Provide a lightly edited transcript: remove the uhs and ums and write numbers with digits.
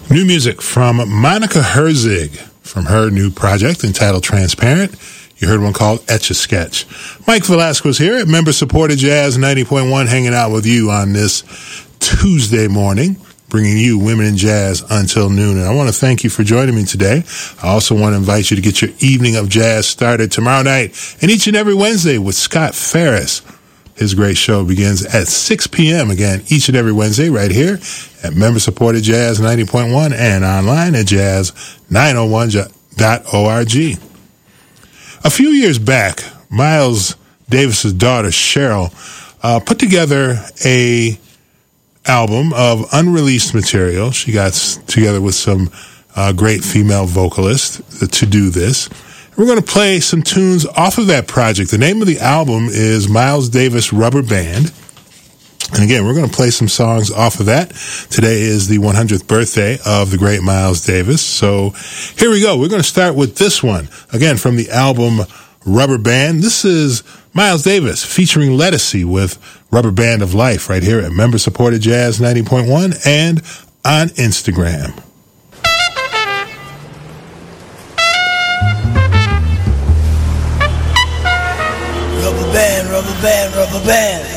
New music from Monica Herzig from her new project entitled Transparent. You heard one called Etch-a-Sketch. Mike Velasquez here at Member-Supported Jazz 90.1, hanging out with you on this Tuesday morning, bringing you Women in Jazz until noon. And I want to thank you for joining me today. I also want to invite you to get your evening of jazz started tomorrow night and each and every Wednesday with Scott Ferris. His great show begins at 6 p.m. again each and every Wednesday right here at Member-Supported Jazz 90.1 and online at jazz901.org. A few years back, Miles Davis's daughter, Cheryl, put together a album of unreleased material. She got together with some great female vocalists to do this. We're going to play some tunes off of that project. The name of the album is Miles Davis Rubber Band. And again, we're going to play some songs off of that. Today is the 100th birthday of the great Miles Davis. So here we go. We're going to start with this one. Again, from the album Rubber Band. This is Miles Davis featuring Lettucey with Rubber Band of Life right here at Member-Supported Jazz 90.1 and on Instagram. Rubber band, rubber band, rubber band.